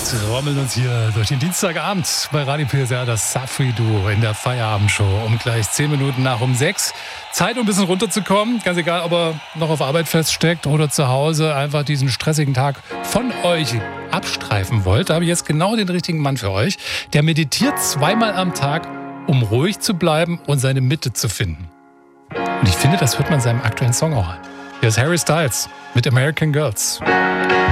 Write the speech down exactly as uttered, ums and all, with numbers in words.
trommeln uns hier durch den Dienstagabend bei Radio P S R, das Safri-Duo in der Feierabendshow um gleich zehn Minuten nach um sechs. Zeit, um ein bisschen runterzukommen. Ganz egal, ob er noch auf Arbeit feststeckt oder zu Hause einfach diesen stressigen Tag von euch abstreifen wollt. Da habe ich jetzt genau den richtigen Mann für euch. Der meditiert zweimal am Tag, um ruhig zu bleiben und seine Mitte zu finden. Und ich finde, das hört man seinem aktuellen Song auch an. Hier ist Harry Styles mit American Girls.